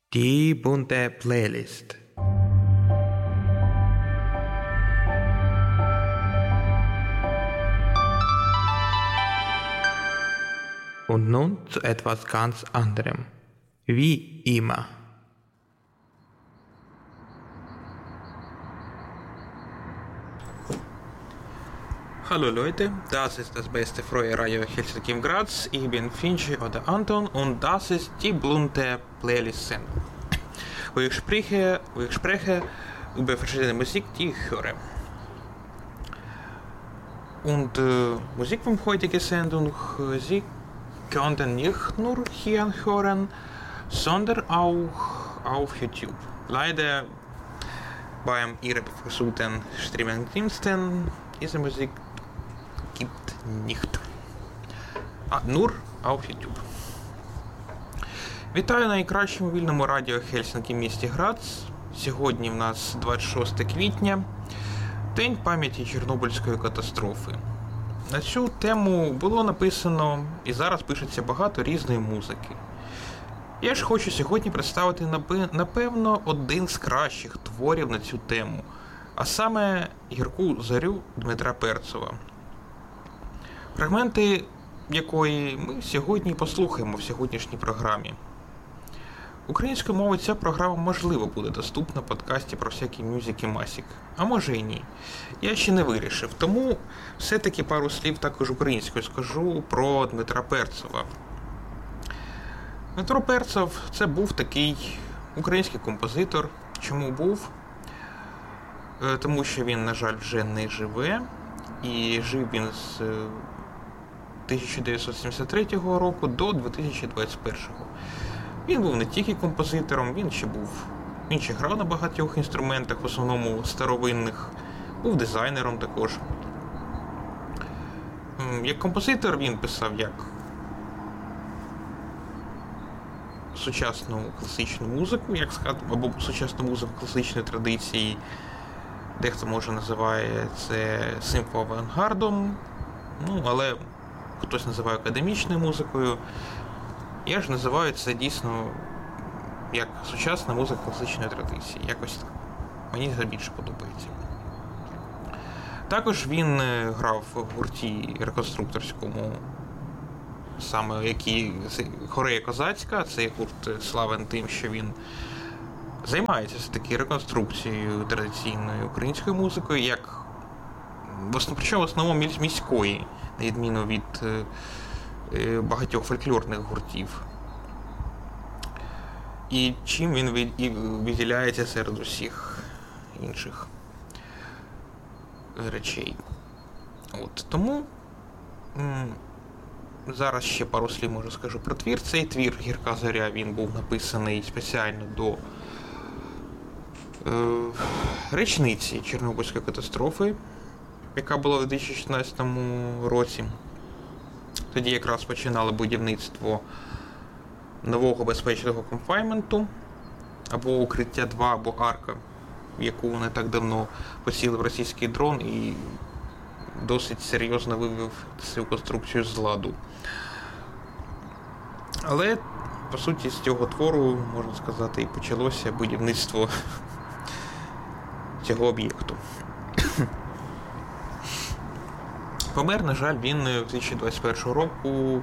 Die bunte Playlist. Und nun zu etwas ganz anderem. Wie immer. Hallo Leute, das ist das beste freie Radio Helsinki im Graz. Ich bin Finchi oder Anton und das ist die bunte Playlist-Sendung, wo ich spreche über verschiedene Musik, die ich höre. Und Musik von heutiger Sendung, Sie könnten nicht nur hier hören, sondern auch auf YouTube. Leider bei Ihren bevorzugten Streaming-Diensten diese Musik gibt nicht. Nur auf YouTube. Вітаю на найкращому вільному радіо Хельсинки в місті Грац. Сьогодні в нас 26 квітня, День пам'яті Чорнобильської катастрофи. На цю тему було написано і зараз пишеться багато різної музики. Я ж хочу сьогодні представити, напевно, один з кращих творів на цю тему, а саме «Гірку зорю» Дмитра Перцова, фрагменти якої ми сьогодні послухаємо в сьогоднішній програмі. Українською мовою ця програма, можливо, буде доступна в подкасті про всякі Music і Масік, а може і ні. Я ще не вирішив, тому все-таки пару слів також українською скажу про Дмитра Перцова. Дмитро Перцов – це був такий український композитор. Чому був? Тому що він, на жаль, вже не живе, і жив він з 1973 року до 2021. Він був не тільки композитором, він ще грав на багатьох інструментах, в основному старовинних, був дизайнером також. Як композитор він писав як сучасну класичну музику, як сказати, або сучасну музику класичної традиції, дехто може називає це симфоавангардом, але хтось називає академічною музикою. Я ж називаю це дійсно як сучасна музика класичної традиції. Якось так. Мені це більше подобається. Також він грав в гурті реконструкторському, саме який Хорея Козацька. Цей гурт славен тим, що він займається все-таки реконструкцією традиційної української музики, причому в основному міської, на відміну від багатьох фольклорних гуртів. І чим він виділяється серед усіх інших речей. Тому зараз ще пару слів може скажу про твір. Цей твір «Гірка зоря» він був написаний спеціально до річниці Чорнобильської катастрофи, яка була в 2016 році. Тоді якраз починали будівництво нового безпечного конфайнменту, або укриття 2, або арка, в яку не так давно поцілив російський дрон і досить серйозно вивів цю конструкцію з ладу. Але, по суті, з цього твору, можна сказати, і почалося будівництво цього об'єкту. Помер, на жаль, він 2021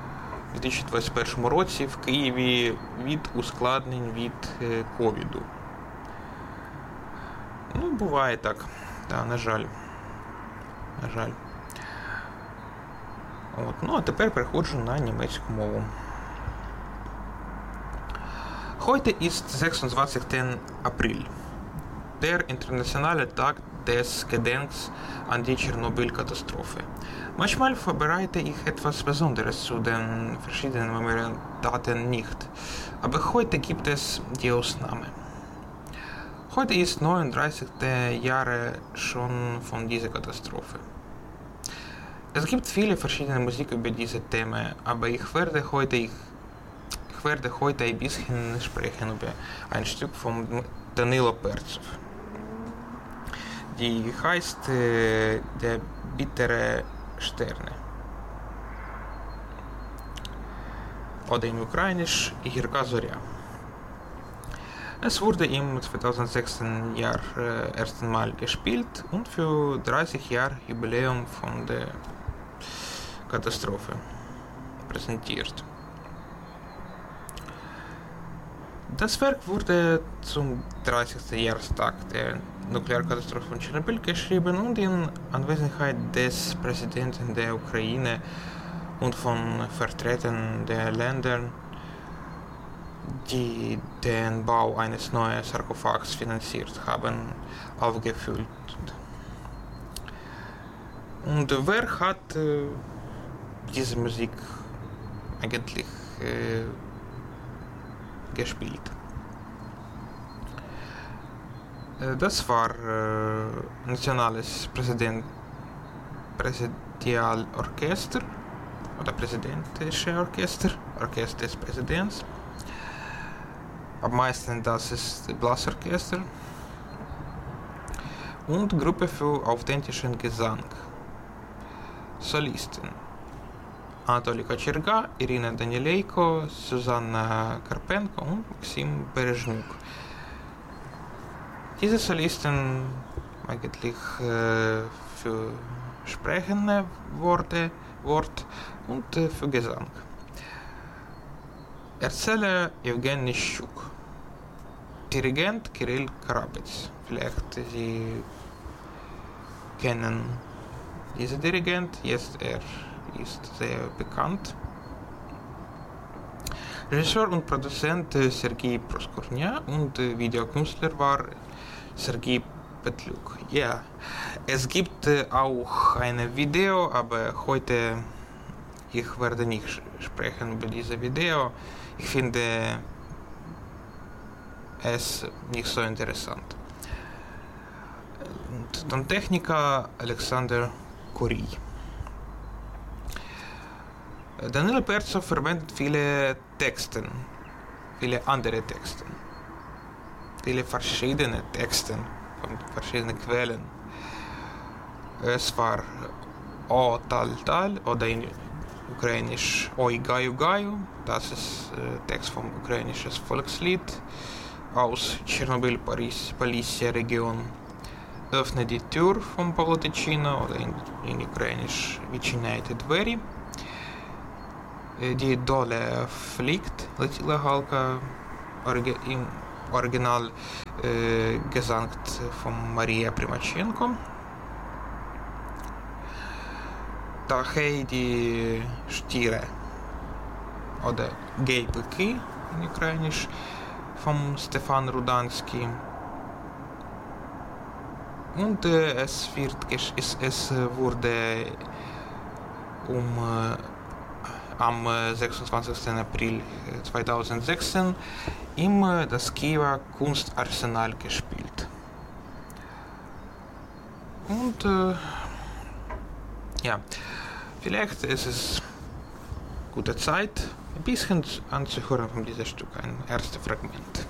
році в Києві від ускладнень від ковіду. Буває так. На жаль. А тепер переходжу на німецьку мову. Heute ist 26. April, der internationale Tag des Gedenkens an die Tschernobyl-Katastrophe. Manchmal vorbereite ich etwas Besonderes zu den verschiedenen Memorialdaten nicht, aber heute gibt es die Ausnahme. Heute ist 39. Jahre schon von dieser Katastrophe. Es gibt viele verschiedene Musik über diese Themen, aber ich werde heute ein bisschen sprechen über ein Stück von Danilo Pertzov. Die heißt Der bittere Sterne. Oder im Ukrainisch «Гірка зоря». Es wurde im 2016 Jahr ersten Mal gespielt und für 30 Jahre Jubiläum von der Katastrophe präsentiert. Das Werk wurde zum 30. Jahrestag der Nuklearkatastrophe von Tschernobyl geschrieben und in Anwesenheit des Präsidenten der Ukraine und von Vertretern der Länder, die den Bau eines neuen Sarkophags finanziert haben, aufgefüllt. Und wer hat diese Musik eigentlich gespielt? Das war Nationales Präsidialorchester oder Präsidentische Orchester, Orchester des Präsidents. Am meisten das ist Blasorchester und Gruppe für authentischen Gesang. Solisten Anatoly Kocherga, Irina Danileiko, Susanna Karpenko und Maxim Berezhnuk. Diese Solisten eigentlich für sprechende Wort und für Gesang. Erzähler Evgen Nischuk, Dirigent Kirill Karapets. Vielleicht Sie kennen diesen Dirigent, jetzt ist sehr bekannt. Regisseur und Produzent Sergei Proskornia und Videokünstler war Sergei Petluk. Ja, es gibt auch ein Video, aber heute ich werde nicht sprechen über dieses Video. Ich finde es nicht so interessant. Und Tontechniker Alexander Kury. Danilo Pertsov verwendet viele andere Texte, viele verschiedene Texte von verschiedenen Quellen. Es war O Tal Tal oder in Ukrainisch Oi Gaju Gaju, das ist Text vom ukrainischen Volkslied aus Tschernobyl-Polyssia Region. Öffne die Tür von Pawlo Ticino oder in Ukrainisch Відчиняйте двері. Die Dolle fliegt, летіла галка, im Original gesangt von Maria Primachenko. Da hej die Stiere oder Gej byki in Ukrainisch von Stefan Rudanski. Und es wurde am 26. April 2016 im das Kiewer Kunstarsenal gespielt. Und ja, vielleicht ist es gute Zeit, ein bisschen anzuhören von diesem Stück, ein erstes Fragment.